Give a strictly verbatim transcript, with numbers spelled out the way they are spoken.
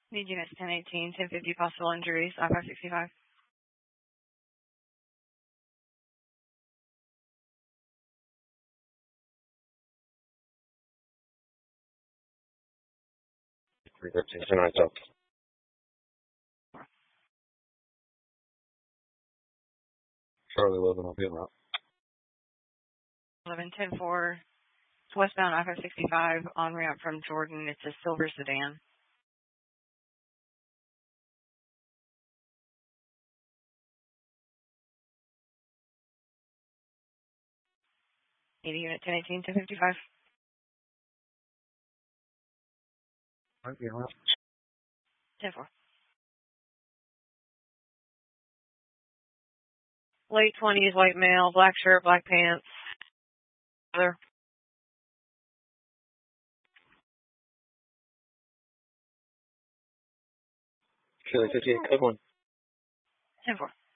Need units ten eighteen, ten fifty possible injuries, I five sixty-five. three thirteen, ten right up. Charlie eleven, I'll be in route. eleven ten four, it's westbound I five sixty-five on ramp from Jordan. It's a silver sedan. Need a unit ten eighteen, ten fifty-five. Might be in route. ten four. Late twenties, white male, black shirt, black pants. Other. Charlie fifteen, code one. ten four.